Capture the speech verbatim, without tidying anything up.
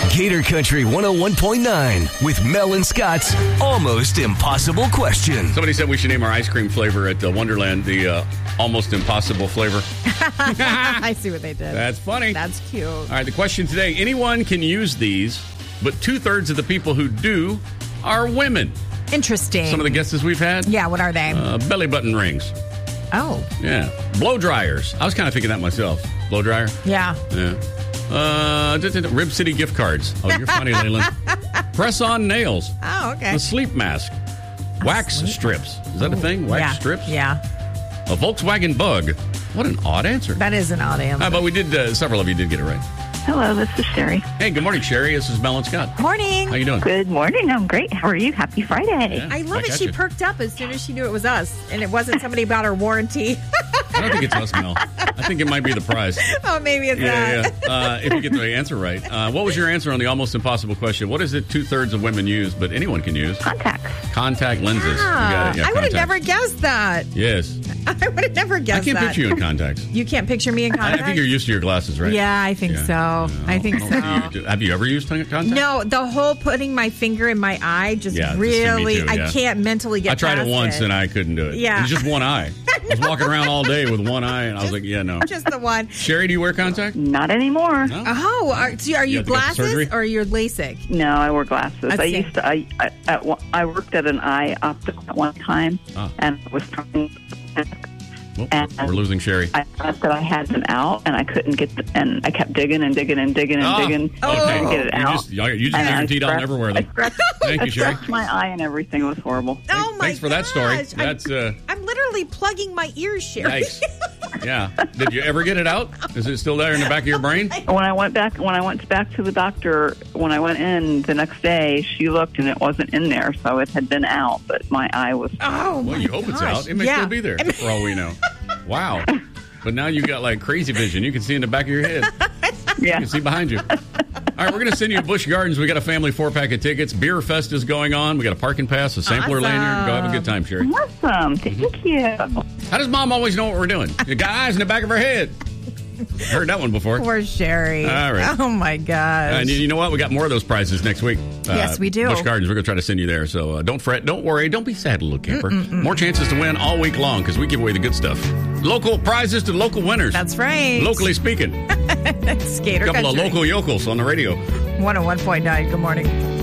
Gator Country one oh one point nine with Mel and Scott's Almost Impossible Question. Somebody said we should name our ice cream flavor at uh, Wonderland the uh, Almost Impossible flavor. I see what they did. That's funny. That's cute. All right, the question today, anyone can use these, but two-thirds of the people who do are women. Interesting. Some of the guesses we've had? Yeah, what are they? Uh, belly button rings. Oh. Yeah. Blow dryers. I was kind of thinking that myself. Blow dryer? Yeah. Yeah. Uh, d- d- d- Rib City gift cards. Oh, you're funny, Leyland. Press-on nails. Oh, okay. A sleep mask. Wax sleep strips. Is that a thing? Wax yeah. strips? Yeah. A Volkswagen Bug. What an odd answer. That is an odd answer. Uh, but we did, uh, several of you did get it right. Hello, this is Sherry. Hey, good morning, Sherry. This is Mel and Scott. Morning. How you doing? Good morning. I'm great. How are you? Happy Friday. Yeah, I love back it. at She you. perked up as soon as she knew it was us, and it wasn't somebody about her warranty. I don't think it's us, Mel. I think it might be the prize. Oh, maybe it's Yeah, that. yeah. Uh, if you get the answer right. Uh, what was your answer on the almost impossible question? What is it two-thirds of women use, but anyone can use? Contacts. Contact lenses. Ah, You got it. Yeah, I would have contacts. never guessed that. Yes. I would have never I guessed can't that. picture you in contacts. You can't picture me in I, contacts? I think you're used to your glasses, right? Yeah, I think Yeah. so. Yeah, I think don't so. see you- Have you ever used contacts? No, the whole putting my finger in my eye just Yeah, just me really, too, yeah. I can't mentally get I tried past it once it. and I couldn't do it. Yeah. It was just one eye. I was walking around all day with one eye and I was like, yeah, no. Just the one. Sherry, do you wear contact? Not anymore. No. Oh, are, so are you, You have to get the surgery? glasses or you're LASIK? No, I wear glasses. I I see. used to. I I, at one, I worked at an eye optical at one time, Ah. and I was trying. Well, And- we're losing Sherry. I thought that I had them out, and I couldn't get. The, and I kept digging and digging and digging and Oh, digging. Oh. and trying to get it You out. just, you just And I guaranteed I'll scratched- never wear them. I scratched, Thank I you, Sherry. scratched my eye, and everything was horrible. Oh my Thanks for that story. gosh. That's, uh, I'm, I'm literally plugging my ears, Sherry. Nice. Yeah. Did you ever get it out? Is it still there in the back of your brain? When I went back, when I went back to the doctor, when I went in the next day, she looked and it wasn't in there, so it had been out. But my eye was. Oh, Well, my you hope it's gosh. out. It may Yeah. still be there, for all we know. Wow. But now you got like crazy vision. You can see in the back of your head. You Yeah. can see behind you. All right, we're going to send you to Busch Gardens. We got a family four-pack of tickets. Beer Fest is going on. We got a parking pass, a sampler Awesome. lanyard. Go have a good time, Sherry. Awesome. Thank you. How does Mom always know what we're doing? You got eyes in the back of her head. Heard that one before. Poor Sherry. All right. Oh, my gosh. And you you know what? We got more of those prizes next week. Uh, Yes, we do. Busch Gardens. We're going to try to send you there. So uh, don't fret. Don't worry. Don't be sad, little camper. More chances to win all week long because we give away the good stuff. Local prizes to local winners. That's right. Locally speaking. Skater A couple country. of local yokels on the radio. one oh one point nine. Good morning.